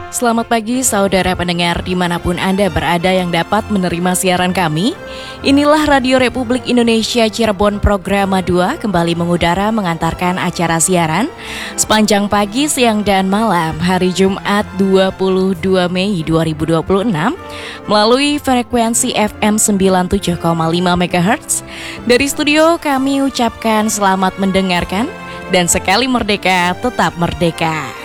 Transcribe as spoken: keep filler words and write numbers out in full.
Selamat pagi saudara pendengar dimanapun Anda berada yang dapat menerima siaran kami. Inilah Radio Republik Indonesia Cirebon Programa dua kembali mengudara mengantarkan acara siaran sepanjang pagi, siang, dan malam hari Jumat dua puluh dua Mei dua ribu dua puluh enam melalui frekuensi F M sembilan puluh tujuh koma lima MHz. Dari studio kami ucapkan selamat mendengarkan dan sekali merdeka tetap merdeka.